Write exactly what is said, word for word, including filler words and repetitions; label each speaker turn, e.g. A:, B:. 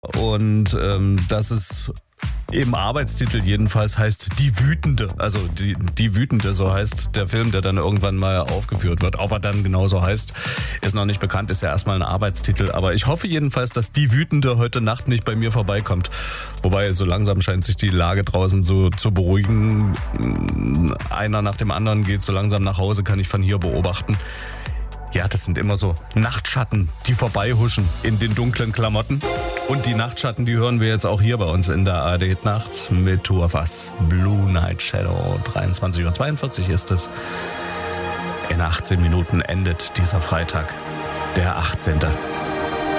A: Und ähm, das ist im Arbeitstitel jedenfalls heißt Die Wütende. Also die, die Wütende, so heißt der Film, der dann irgendwann mal aufgeführt wird. Ob er dann genauso heißt, ist noch nicht bekannt, ist ja erstmal ein Arbeitstitel. Aber ich hoffe jedenfalls, dass Die Wütende heute Nacht nicht bei mir vorbeikommt. Wobei so langsam scheint sich die Lage draußen so zu beruhigen. Einer nach dem anderen geht so langsam nach Hause, kann ich von hier beobachten. Ja, das sind immer so Nachtschatten, die vorbeihuschen in den dunklen Klamotten. Und die Nachtschatten, die hören wir jetzt auch hier bei uns in der A R D-Nacht mit Two of Us. Blue Night Shadow, dreiundzwanzig Uhr zweiundvierzig ist es. In achtzehn Minuten endet dieser Freitag, der achtzehnte